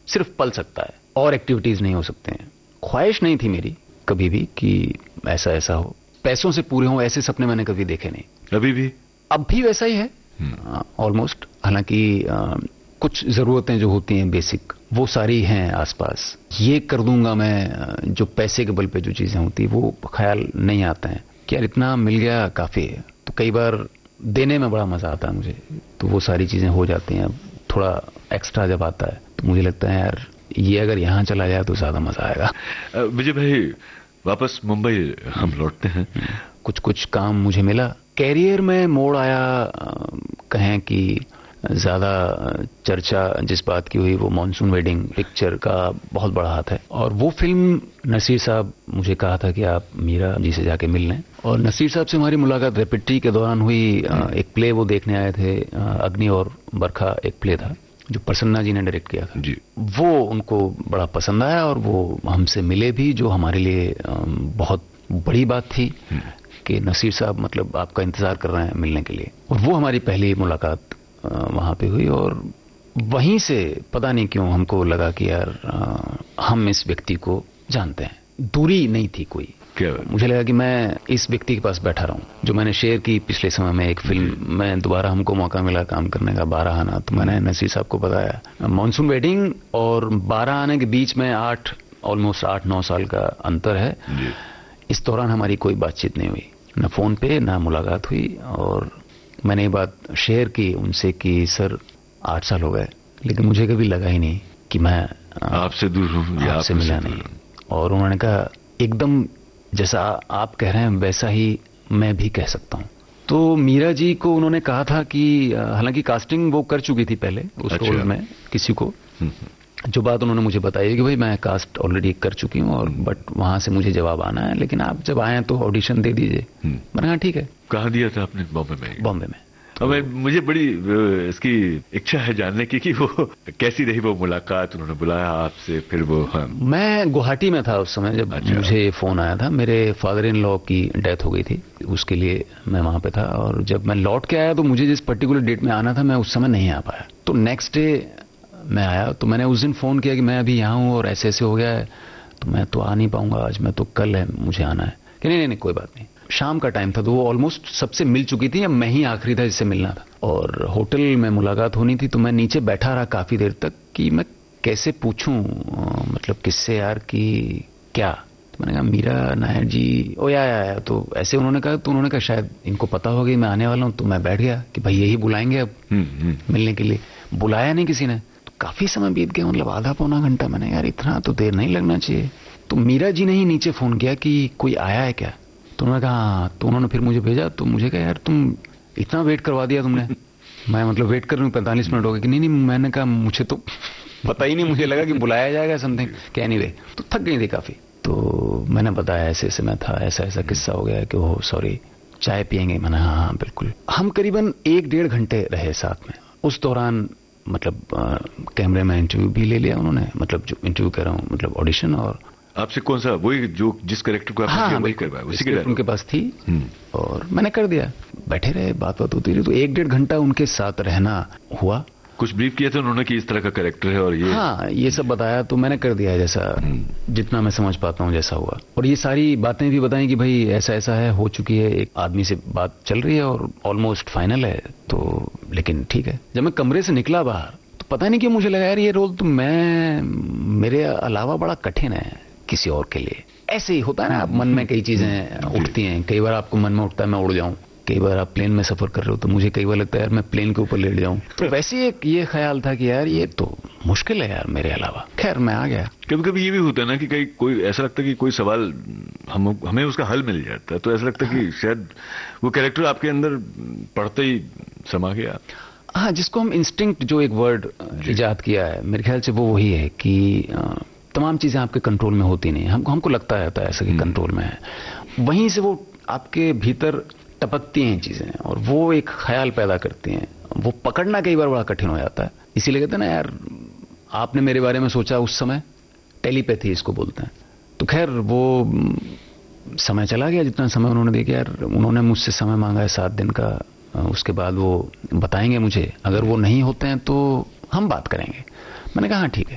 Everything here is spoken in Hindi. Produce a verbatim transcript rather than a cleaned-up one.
सिर्फ पल सकता है और एक्टिविटीज नहीं हो सकते हैं। ख्वाहिश नहीं थी मेरी कभी भी कि ऐसा ऐसा हो, पैसों से पूरे हों, ऐसे सपने मैंने कभी देखे नहीं। अभी भी अब भी वैसा ही है ऑलमोस्ट। हालांकि कुछ जरूरतें जो होती हैं बेसिक वो सारी हैं आसपास। ये कर दूंगा मैं, जो पैसे के बल पे जो चीजें होती है वो ख्याल नहीं आता है कि यार इतना मिल गया काफी है। तो कई बार देने में बड़ा मजा आता है मुझे, तो वो सारी चीजें हो जाती हैं। अब थोड़ा एक्स्ट्रा जब आता है तो मुझे लगता है यार ये अगर यहाँ चला जाए तो ज्यादा मजा आएगा। विजय भाई, वापस मुंबई हम लौटते हैं। कुछ कुछ काम मुझे मिला, कैरियर में मोड़ आया। कहें कि ज्यादा चर्चा जिस बात की हुई वो मॉनसून वेडिंग पिक्चर का बहुत बड़ा हाथ है। और वो फिल्म नसीर साहब मुझे कहा था कि आप मीरा जी से जाके मिल लें, और नसीर साहब से हमारी मुलाकात रेपिट्री के दौरान हुई। एक प्ले वो देखने आए थे, अग्नि और बरखा एक प्ले था जो प्रसन्ना जी ने डायरेक्ट किया था जी। वो उनको बड़ा पसंद आया और वो हमसे मिले भी, जो हमारे लिए बहुत बड़ी बात थी कि नसीर साहब मतलब आपका इंतजार कर रहे हैं मिलने के लिए। और वो हमारी पहली मुलाकात वहां पे हुई, और वहीं से पता नहीं क्यों हमको लगा कि यार हम इस व्यक्ति को जानते हैं। दूरी नहीं थी कोई। क्या? मुझे लगा कि मैं इस व्यक्ति के पास बैठा रहूं, जो मैंने शेयर की पिछले समय में एक फिल्म में दोबारा हमको मौका मिला काम करने का, बारह आना। तो मैंने नसीर साहब को बताया मॉनसून वेडिंग और बारह आने के बीच में आठ ऑलमोस्ट आठ नौ साल का अंतर है। इस दौरान हमारी कोई बातचीत नहीं हुई, न फोन पे ना मुलाकात हुई। और मैंने ये बात शेयर की उनसे कि सर आठ साल हो गए, लेकिन मुझे कभी लगा ही नहीं कि मैं आपसे दूर हूं या आपसे मिला नहीं। और उन्होंने कहा एकदम जैसा आप कह रहे हैं वैसा ही मैं भी कह सकता हूं। तो मीरा जी को उन्होंने कहा था कि हालांकि कास्टिंग वो कर चुकी थी पहले उस अच्छा। रोल में किसी को, जो बात उन्होंने मुझे बताई कि भाई मैं कास्ट ऑलरेडी कर चुकी हूँ और बट वहां से मुझे जवाब आना है, लेकिन आप जब आए तो ऑडिशन दे दीजिए। मैंने कहा ठीक है। कहाँ दिया था आपने? बॉम्बे में? बॉम्बे में। तो मुझे बड़ी इसकी इच्छा है जानने की कि वो कैसी रही वो मुलाकात। उन्होंने बुलाया आपसे, फिर वो हाँ। मैं गुवाहाटी में था उस समय जब अच्छा। मुझे फोन आया था। मेरे फादर इन लॉ की डेथ हो गई थी, उसके लिए मैं वहां पे था। और जब मैं लौट के आया तो मुझे जिस पर्टिकुलर डेट में आना था मैं उस समय नहीं आ पाया। तो नेक्स्ट डे मैं आया तो मैंने उस दिन फोन किया कि मैं अभी यहाँ हूँ और ऐसे ऐसे हो गया है, तो मैं तो आ नहीं पाऊंगा आज, मैं तो कल है मुझे आना है। कि नहीं नहीं नहीं कोई बात नहीं। शाम का टाइम था तो वो ऑलमोस्ट सबसे मिल चुकी थी, या मैं ही आखिरी था जिससे मिलना था। और होटल में मुलाकात होनी थी, तो मैं नीचे बैठा रहा काफी देर तक कि मैं कैसे पूछूं मतलब किससे यार कि क्या। तो मैंने कहा मीरा नायर जी ओ या, या, या। तो ऐसे उन्होंने कहा, तो उन्होंने कहा शायद इनको पता होगा मैं आने वाला हूं। तो मैं बैठ गया कि भाई यही बुलाएंगे अब मिलने के लिए। बुलाया नहीं किसी ने, तो काफी समय बीत गया, मतलब आधा पौना घंटा। मैंने यार इतना तो देर नहीं लगना चाहिए। तो मीरा जी ने ही नीचे फोन किया कि कोई आया है क्या। तो उन्होंने कहा हाँ। तो उन्होंने फिर मुझे भेजा। तो मुझे कहा यार तुम इतना वेट करवा दिया तुमने। मैं मतलब वेट कर रहा हूँ पैंतालीस मिनट हो गए कि नहीं नहीं। मैंने कहा मुझे तो पता ही नहीं, मुझे लगा कि बुलाया जाएगा समथिंग। क्या नहीं वे तो थक गई थी काफी। तो मैंने बताया ऐसे ऐसे मैं था, ऐसा ऐसा किस्सा हो गया कि ओह सॉरी चाय पियेंगे। मैंने हाँ हाँ बिल्कुल। हम करीबन एक डेढ़ घंटे रहे साथ में। उस दौरान मतलब कैमरे में इंटरव्यू भी ले लिया उन्होंने, मतलब जो इंटरव्यू कर रहा हूँ मतलब ऑडिशन। और आपसे कौन सा वही जो जिस कैरेक्टर को आपने हाँ, किया वही करवाया, उसी के उनके पास थी और मैंने कर दिया। बैठे रहे, बात बात होती रही। तो एक डेढ़ घंटा उनके साथ रहना हुआ। कुछ ब्रीफ किया था उन्होंने कि इस तरह का कैरेक्टर है और ये हाँ ये सब बताया। तो मैंने कर दिया जैसा जितना मैं समझ पाता हूँ जैसा हुआ। और ये सारी बातें भी बताई कि भाई ऐसा ऐसा है, हो चुकी है, एक आदमी से बात चल रही है और ऑलमोस्ट फाइनल है। तो लेकिन ठीक है। जब मैं कमरे से निकला बाहर तो पता नहीं क्यों मुझे लगा यार ये रोल तो मैं मेरे अलावा बड़ा कठिन है किसी और के लिए। ऐसे ही होता है ना, आप मन में कई चीजें उठती हैं। कई बार आपको मन में उठता है मैं उड़ जाऊं, कई बार आप प्लेन में सफर कर रहे हो तो मुझे कई बार लगता है यार मैं प्लेन के ऊपर लेट जाऊं। तो वैसे एक ये ख्याल था कि यार ये तो मुश्किल है यार मेरे अलावा। खैर मैं आ गया। कभी कभी ये भी होता है ना कि कहीं कोई ऐसा लगता है कि कोई सवाल हम हमें उसका हल मिल जाता है, तो ऐसा लगता है कि शायद वो कैरेक्टर आपके अंदर पढ़ते ही समा गया। हाँ, जिसको हम इंस्टिंक्ट जो एक वर्ड इजाद किया है मेरे ख्याल से वो वही है कि तमाम चीजें आपके कंट्रोल में होती नहीं। हमको हमको लगता रहता है ऐसा कि कंट्रोल में है, वहीं से वो आपके भीतर टपकती हैं चीजें और वो एक ख्याल पैदा करती हैं। वो पकड़ना कई बार बड़ा कठिन हो जाता है। इसीलिए कहते हैं ना यार आपने मेरे बारे में सोचा उस समय, टेलीपैथी इसको बोलते हैं। तो खैर वो समय चला गया, जितना समय उन्होंने देखा यार उन्होंने मुझसे समय मांगा है सात दिन का, उसके बाद वो बताएंगे मुझे। अगर वो नहीं होते हैं तो हम बात करेंगे। मैंने कहा हाँ ठीक है।